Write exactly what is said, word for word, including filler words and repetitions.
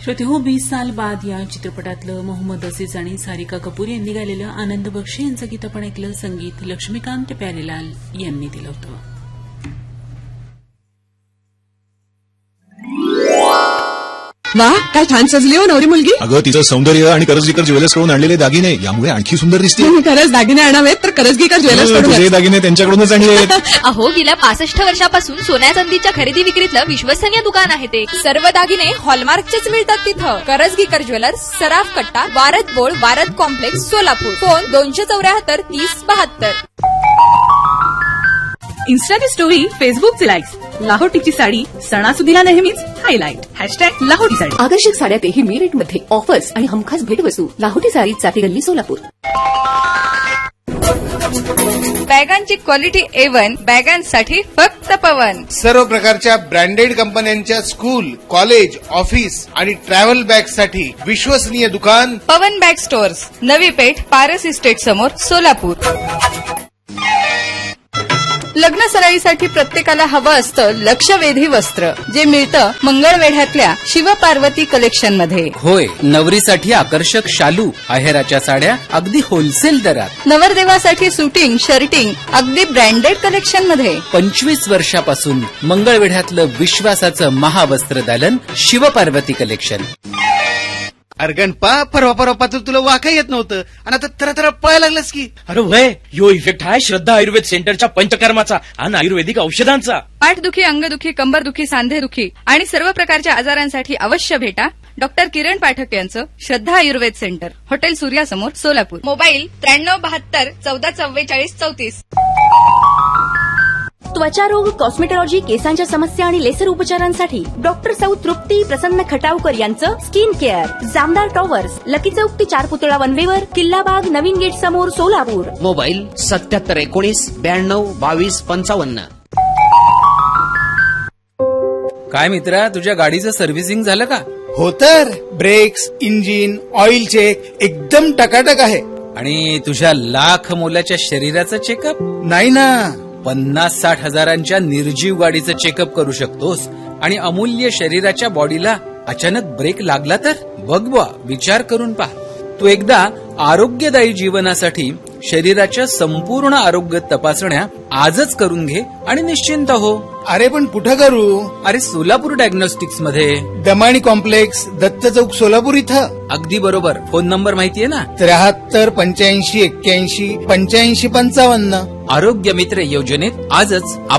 श्रोते हो, बीस साल बाद या चित्रपटातलं मोहम्मद असीज आणि सारिका कपूर यांनी गायलेलं आनंद बक्षी यांचं गीत आपण ऐकलं. संगीत लक्ष्मीकांत प्यारेलाल यांनी दिलं होतं. वा, काय छान सजली हो नवरी मुलगी. अगं तिचं सौंदर्य आणि करजगीकर ज्वेलर्स कडून आणलेले दागिने यामुळे आणखी सुंदर दिसते. तुम्ही खरंच दागिने आणावेत तर करजगीकर ज्वेलर्स कडून. दागिने त्यांच्याकडूनच आणले. अहो, गेल्या पासष्ट वर्षापासून सोन्या चांदीच्या खरेदी विक्रीतलं विश्वसनीय दुकान आहे ते. सर्व दागिने हॉलमार्कचेच मिळतात तिथं. करजगीकर ज्वेलर्स, सराफ कट्टा, Word बोळ, Word complex, Solapur. Phone दोनशे चौऱ्याहत्तर तीस बहात्तर. इन्स्टाची स्टोरी, फेसबुकचे लाईक्स, लाहोटीची साडी सणासुदीला नेहमीच हायलाइट. हॅशटॅग लाहोटी साडी. आकर्षक साड्या तेही मी रेटमध्ये, ऑफर्स आणि हमखास भेटवस्तू. लाहोटी साडी, चाटी गल्ली, सोलापूर. बॅगांची क्वालिटी ए वन, बॅगांसाठी फक्त पवन. सर्व प्रकारच्या ब्रँडेड कंपन्यांच्या स्कूल, कॉलेज, ऑफिस आणि ट्रॅव्हल बॅगसाठी विश्वसनीय दुकान पवन bag stores, Navi Peth, Paras estate समोर, सोलापूर. लग्न सराईसाठी प्रत्येकाला हवं असतं लक्षवेधी वस्त्र, जे मिळतं मंगळवेढ्यातल्या शिवपार्वती कलेक्शन मध्ये. होय, नवरीसाठी आकर्षक शालू, आहेराच्या साड्या अगदी होलसेल दरात. नवरदेवासाठी सुटिंग, शर्टिंग अगदी ब्रँडेड कलेक्शन मध्ये. पंचवीस वर्षापासून मंगळवेढ्यातलं विश्वासाचं महावस्त्र दालन शिवपार्वती कलेक्शन. अर्गणपा परवा परवा पात्र तुला वाका येत नव्हतं आणि आता तर तर पळायला लागलास की. अरे वय, यो इफेक्ट आहे श्रद्धा आयुर्वेद सेंटरच्या पंचकर्माचा आणि आयुर्वेदिक औषधांचा. पाठदुखी, अंगदुखी, कंबरदुखी, सांधेदुखी आणि सर्व प्रकारच्या आजारांसाठी अवश्य भेटा डॉक्टर किरण पाठक यांचं श्रद्धा Ayurveda centre, hotel सूर्यासमोर, Solapur. Mobile त्र्याण्णव बहात्तर चौदा चव्वेचाळीस चौतीस. त्वचारोग, कॉस्मेटॉलॉजी, केसांच्या समस्या आणि लेसर उपचारांसाठी डॉक्टर सौ तृप्ती प्रसन्न खटावकर यांचं skin care. Jamdar towers, lucky चौक ते चार पुतळा वनवेवर, किल्लाबाग, नवीन गेट समोर, सोलापूर. मोबाईल सत्याहत्तर एकोणीस ब्याण्णव बावीस पंचावन्न. काय मित्रा, तुझ्या गाडीचं सर्व्हिसिंग झालं का? हो तर, ब्रेक्स, इंजिन, ऑइल चेक एकदम टकाटक आहे. आणि तुझ्या लाख मोलाच्या शरीराचं चेकअप? नाही ना, पन्नास साठ हजारांच्या निर्जीव गाडीचं चेकअप करू शकतोस. आणि अमूल्य शरीराच्या बॉडीला अचानक ब्रेक लागला तर बघ बुवा, विचार करून पहा. तू एकदा आरोग्यदायी जीवनासाठी शरीराच्या संपूर्ण आरोग्य तपासण्या आजच करून घे आणि निश्चिंत हो. अरे पण कुठं करू? अरे सोलापूर डायग्नोस्टिक्स मध्ये, दमाणी कॉम्प्लेक्स, दत्त चौक, सोलापूर इथं. अगदी बरोबर. फोन नंबर माहितीये ना? त्र्याहत्तर पंच्याऐंशी एक्क्याऐंशी पंच्याऐंशी पंचावन्न. आरोग्य मित्र योजनेत आजच